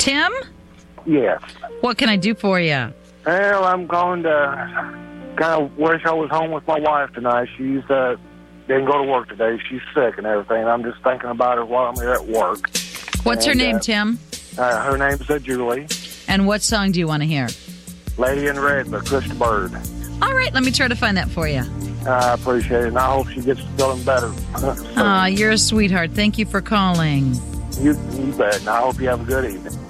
Tim? Yes. What can I do for you? Well, I'm going to kind of wish I was home with my wife tonight. She's didn't go to work today. She's sick and everything. I'm just thinking about her while I'm here at work. What's her name, Tim? Her name's Julie. And what song do you want to hear? Lady in Red by Krista Bird. All right, let me try to find that for you. I appreciate it, and I hope she gets feeling better. You're a sweetheart. Thank you for calling. You bet, and I hope you have a good evening.